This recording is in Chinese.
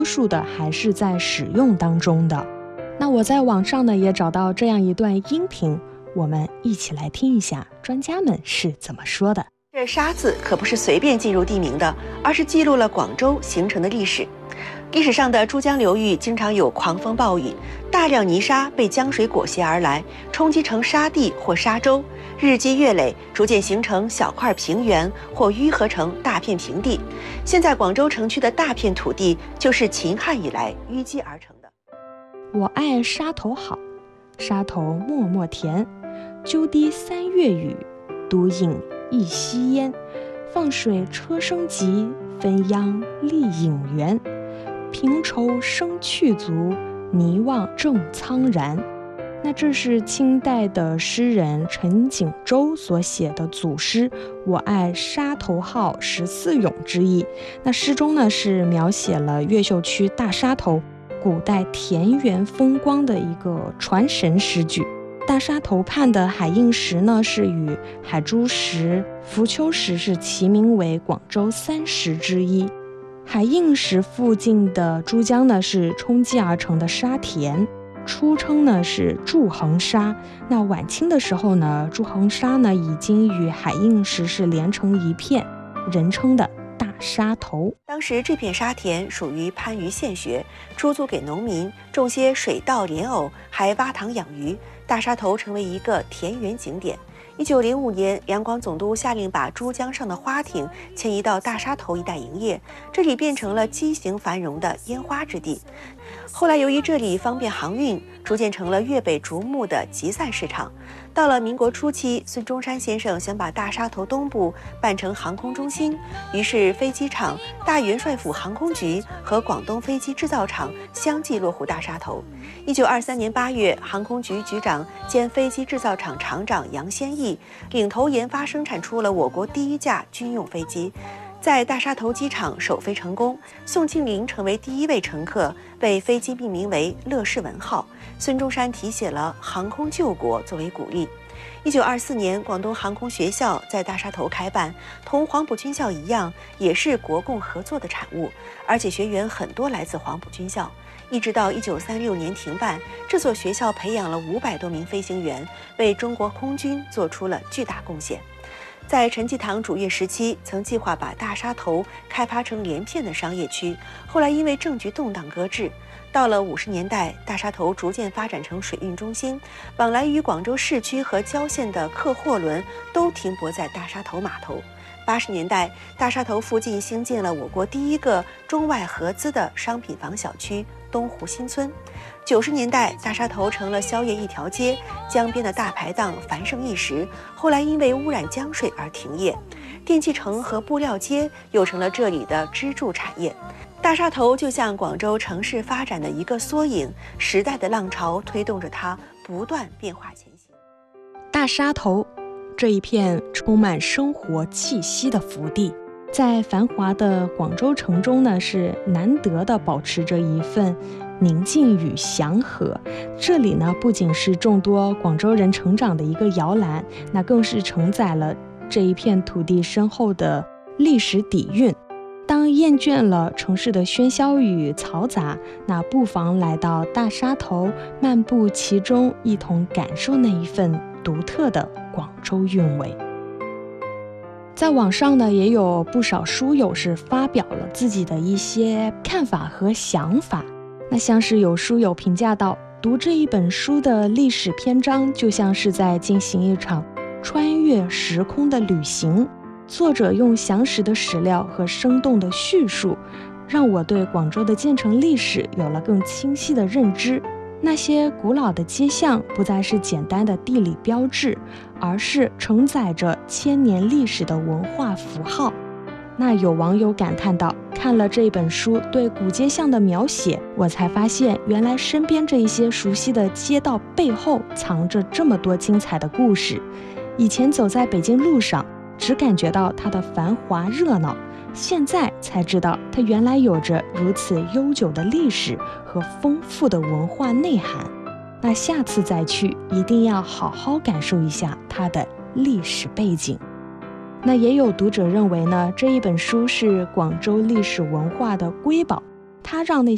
多数的还是在使用当中的。那我在网上呢也找到这样一段音频，我们一起来听一下专家们是怎么说的。 这沙字可不是随便进入地名的，而是记录了广州形成的历史。历史上的珠江流域经常有狂风暴雨，大量泥沙被江水裹挟而来，冲击成沙地或沙洲，日积月累，逐渐形成小块平原或淤合成大片平地。现在广州城区的大片土地就是秦汉以来淤积而成的。 我爱沙头好，沙头默默甜，鸠滴3月雨，独饮一溪烟。放水车声急，分央丽影圆。平愁生去足，泥望正苍然。那这是清代的诗人陈景舟所写的组诗《我爱沙头号14咏》之一。那诗中呢是描写了越秀区大沙头古代田园风光的一个传神诗句。大沙头畔的海印石呢是与海珠石、浮丘石是齐名为广州3石之一。海印石附近的珠江呢是冲击而成的沙田，初称呢是祝衡沙。那晚清的时候呢，祝衡沙呢已经与海印石是连成一片，人称的大沙头。 当时这片沙田属于番禺县学，出租给农民，种些水稻、莲藕，还挖塘养鱼。大沙头成为一个田园景点。1905年，两广总督下令把珠江上的花艇迁移到大沙头一带营业，这里变成了畸形繁荣的烟花之地。后来由于这里方便航运，逐渐成了粤北逐目的集散市场。到了民国初期，孙中山先生想把大沙头东部办成航空中心，于是飞机场、大元帅府航空局和广东飞机制造厂相继落户大沙头。1923年8月，航空局局长兼飞机制造厂厂长杨先义领头研发生产出了我国第一架军用飞机，在大沙头机场首飞成功，宋庆龄成为第一位乘客，为飞机命名为乐士文号。孙中山题写了航空救国作为鼓励。1924年，广东航空学校在大沙头开办，同黄埔军校一样，也是国共合作的产物，而且学员很多来自黄埔军校。一直到1936年停办，这所学校培养了500多名飞行员，为中国空军做出了巨大贡献。在陈济棠主业时期，曾计划把大沙头开发成连片的商业区，后来因为政局动荡搁置。到了50年代，大沙头逐渐发展成水运中心，往来于广州市区和郊县的客货轮都停泊在大沙头码头。80年代，大沙头附近兴建了我国第一个中外合资的商品房小区东湖新村。90年代，大沙头成了宵夜一条街，江边的大排档繁盛一时，后来因为污染江水而停业。电器城和布料街又成了这里的支柱产业。大沙头就像广州城市发展的一个缩影，时代的浪潮推动着它不断变化前行。 大沙头这一片充满生活气息的福地，在繁华的广州城中呢，是难得的保持着一份宁静与祥和。这里呢，不仅是众多广州人成长的一个摇篮，那更是承载了这一片土地深厚的历史底蕴。当厌倦了城市的喧嚣与嘈杂，那不妨来到大沙头，漫步其中，一同感受那一份独特的广州韵味。在网上呢，也有不少书友是发表了自己的一些看法和想法。那像是有书友评价到，读这一本书的历史篇章，就像是在进行一场穿越时空的旅行。作者用详实的史料和生动的叙述，让我对广州的建成历史有了更清晰的认知。那些古老的街巷不再是简单的地理标志，而是承载着千年历史的文化符号。那有网友感叹道，看了这本书对古街巷的描写，我才发现原来身边这一些熟悉的街道背后藏着这么多精彩的故事。以前走在北京路上，只感觉到它的繁华热闹，现在才知道它原来有着如此悠久的历史和丰富的文化内涵。那下次再去，一定要好好感受一下它的历史背景。那也有读者认为呢，这一本书是广州历史文化的瑰宝，它让那